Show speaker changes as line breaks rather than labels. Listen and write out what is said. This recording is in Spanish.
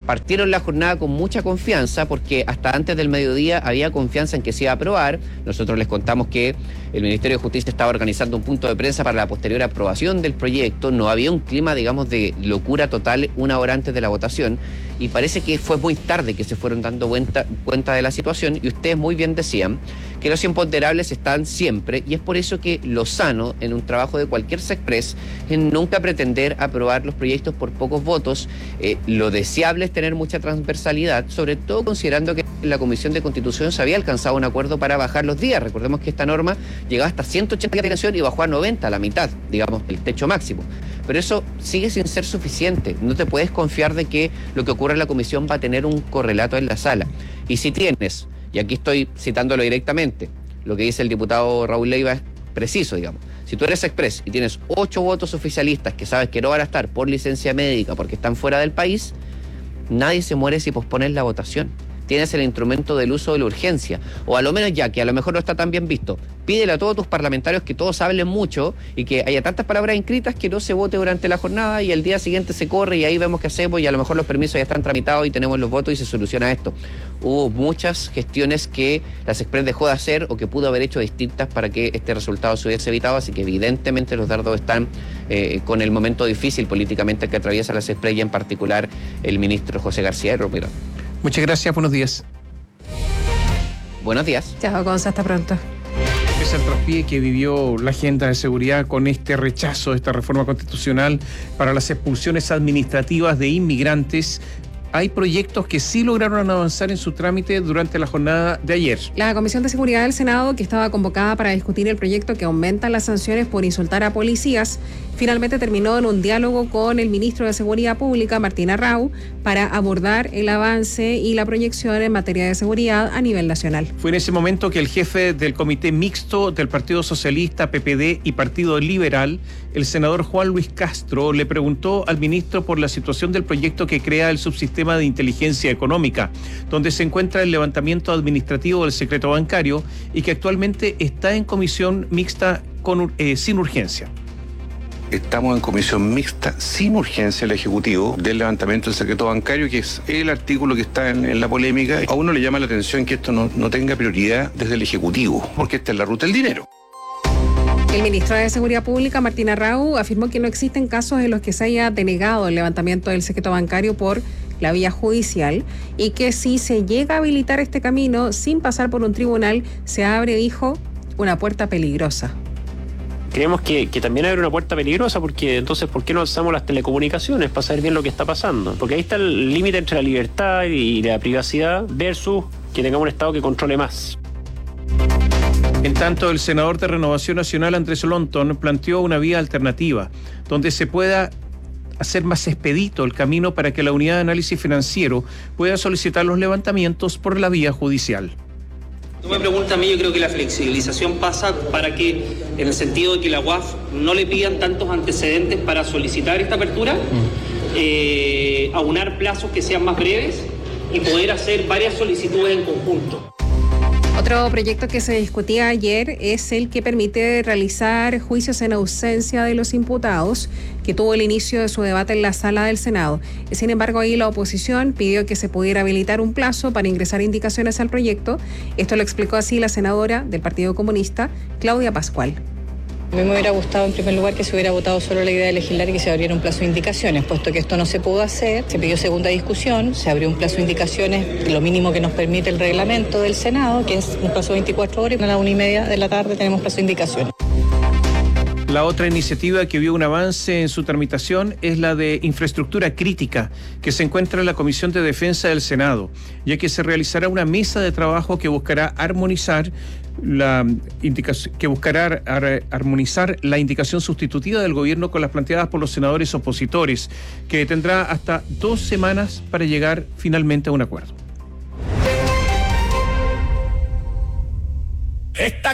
partieron la jornada con mucha confianza porque hasta antes del mediodía había confianza en que se iba a aprobar. Nosotros les contamos que el Ministerio de Justicia estaba organizando un punto de prensa para la posterior aprobación del proyecto. No había un clima, digamos, de locura total una hora antes de la votación y parece que fue muy tarde que se fueron dando cuenta de la situación y ustedes muy bien decían que los imponderables están siempre y es por eso que lo sano en un trabajo de cualquier Sexpress es nunca pretender aprobar los proyectos por pocos votos. Lo deseable es tener mucha transversalidad, sobre todo considerando que en la Comisión de Constitución se había alcanzado un acuerdo para bajar los días. Recordemos que esta norma llegaba hasta 180 días de aplicación y bajó a 90, a la mitad, digamos, el techo máximo. Pero eso sigue sin ser suficiente. No te puedes confiar de que lo que ocurre en la Comisión va a tener un correlato en la sala. Y si tienes, y aquí estoy citándolo directamente, lo que dice el diputado Raúl Leiva es preciso, digamos. Si tú eres Express y tienes 8 votos oficialistas que sabes que no van a estar por licencia médica porque están fuera del país, nadie se muere si pospones la votación. Tienes el instrumento del uso de la urgencia, o a lo menos ya, que a lo mejor no está tan bien visto, pídele a todos tus parlamentarios que todos hablen mucho y que haya tantas palabras inscritas que no se vote durante la jornada y el día siguiente se corre y ahí vemos qué hacemos y a lo mejor los permisos ya están tramitados y tenemos los votos y se soluciona esto. Hubo muchas gestiones que la Sexpress dejó de hacer o que pudo haber hecho distintas para que este resultado se hubiese evitado, así que evidentemente los dardos están con el momento difícil políticamente que atraviesa la Sexpress y en particular el ministro José García Romero.
Muchas gracias, buenos días.
Buenos días.
Chao, Gonza, hasta pronto.
Es el traspié que vivió la agenda de seguridad con este rechazo de esta reforma constitucional para las expulsiones administrativas de inmigrantes. Hay proyectos que sí lograron avanzar en su trámite durante la jornada de ayer.
La Comisión de Seguridad del Senado, que estaba convocada para discutir el proyecto que aumenta las sanciones por insultar a policías, finalmente terminó en un diálogo con el ministro de Seguridad Pública, Martín Arrau, para abordar el avance y la proyección en materia de seguridad a nivel nacional.
Fue en ese momento que el jefe del Comité Mixto del Partido Socialista, PPD y Partido Liberal, el senador Juan Luis Castro, le preguntó al ministro por la situación del proyecto que crea el subsistema de inteligencia económica, donde se encuentra el levantamiento administrativo del secreto bancario y que actualmente está en comisión mixta sin urgencia.
Estamos en comisión mixta sin urgencia el Ejecutivo del levantamiento del secreto bancario, que es el artículo que está en la polémica. A uno le llama la atención que esto no tenga prioridad desde el Ejecutivo, porque esta es la ruta del dinero.
El ministro de Seguridad Pública, Martín Arrau, afirmó que no existen casos en los que se haya denegado el levantamiento del secreto bancario por la vía judicial y que si se llega a habilitar este camino sin pasar por un tribunal, se abre, dijo, una puerta peligrosa.
Creemos que también abre una puerta peligrosa porque entonces, ¿por qué no alzamos las telecomunicaciones para saber bien lo que está pasando? Porque ahí está el límite entre la libertad y la privacidad versus que tengamos un Estado que controle más.
En tanto, el senador de Renovación Nacional, Andrés Lonton, planteó una vía alternativa donde se pueda hacer más expedito el camino para que la unidad de análisis financiero pueda solicitar los levantamientos por la vía judicial.
Tú me preguntas a mí, yo creo que la flexibilización pasa para que, en el sentido de que la UAF no le pidan tantos antecedentes para solicitar esta apertura, aunar plazos que sean más breves y poder hacer varias solicitudes en conjunto.
Otro proyecto que se discutía ayer es el que permite realizar juicios en ausencia de los imputados, que tuvo el inicio de su debate en la sala del Senado. Sin embargo, ahí la oposición pidió que se pudiera habilitar un plazo para ingresar indicaciones al proyecto. Esto lo explicó así la senadora del Partido Comunista, Claudia Pascual.
A mí me hubiera gustado, en primer lugar, que se hubiera votado solo la idea de legislar y que se abriera un plazo de indicaciones, puesto que esto no se pudo hacer. Se pidió segunda discusión, se abrió un plazo de indicaciones, lo mínimo que nos permite el reglamento del Senado, que es un plazo de 24 horas, y a las 1:30 de la tarde tenemos plazo de indicaciones.
La otra iniciativa que vio un avance en su tramitación es la de infraestructura crítica, que se encuentra en la Comisión de Defensa del Senado, ya que se realizará una mesa de trabajo que buscará armonizar la indicación sustitutiva del gobierno con las planteadas por los senadores opositores, que tendrá hasta 2 semanas para llegar finalmente a un acuerdo.